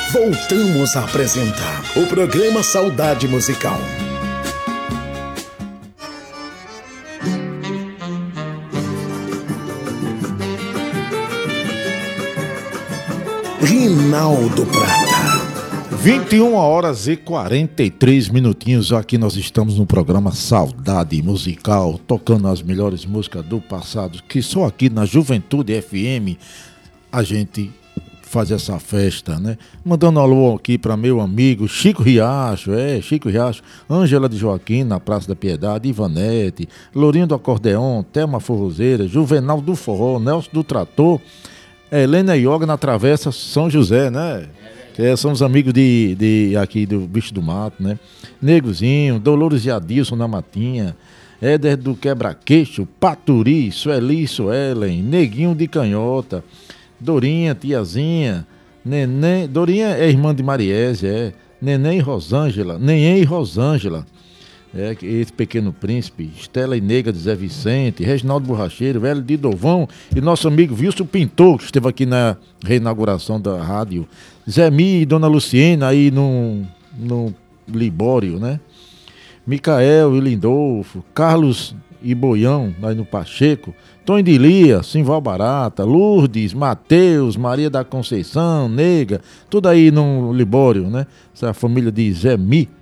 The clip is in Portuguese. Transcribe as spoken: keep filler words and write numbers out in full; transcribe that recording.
Voltamos a apresentar o programa Saudade Musical. Rinaldo Prata. vinte e uma horas e quarenta e três minutinhos. Aqui nós estamos no programa Saudade Musical, tocando as melhores músicas do passado, que só aqui na Juventude F M a gente faz essa festa, né? Mandando um alô aqui para meu amigo Chico Riacho, é, Chico Riacho, Ângela de Joaquim na Praça da Piedade, Ivanete, Lourinho do Acordeon, Thelma Forrozeira, Juvenal do Forró, Nelson do Trator, Helena Yoga na Travessa São José, né? É, somos amigos de, de aqui do Bicho do Mato, né? Negozinho, Dolores e Adilson na Matinha, Éder do Quebra-Queixo, Paturi, Sueli, Suelen, Neguinho de Canhota, Dorinha, tiazinha, Neném, Dorinha é irmã de Mariese, é, Neném e Rosângela, Neném e Rosângela, é, esse Pequeno Príncipe, Estela e Nega de Zé Vicente, Reginaldo Borracheiro, Velho de Dovão e nosso amigo Wilson Pintor, que esteve aqui na reinauguração da rádio, Zé Mi e Dona Luciena aí no, no Libório, né? Micael e Lindolfo, Carlos e Boião, aí no Pacheco, Tony de Lia, Simval Barata, Lourdes, Mateus, Maria da Conceição, Nega, tudo aí no Libório, né? Essa família de Zé Mi.